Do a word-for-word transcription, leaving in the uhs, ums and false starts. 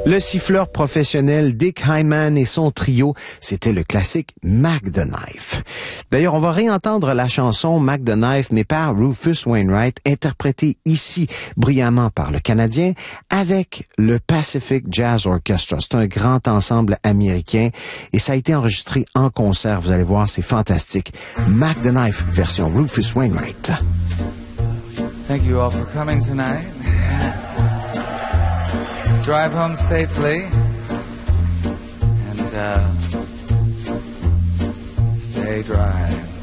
Le siffleur professionnel Dick Hyman et son trio, c'était le classique Mac the Knife. D'ailleurs, on va réentendre la chanson Mac the Knife, mais par Rufus Wainwright, interprétée ici brillamment par le Canadien, avec le Pacific Jazz Orchestra. C'est un grand ensemble américain et ça a été enregistré en concert. Vous allez voir, c'est fantastique. Mac the Knife, version Rufus Wainwright. Thank you all for coming tonight. Drive home safely, and uh, stay dry.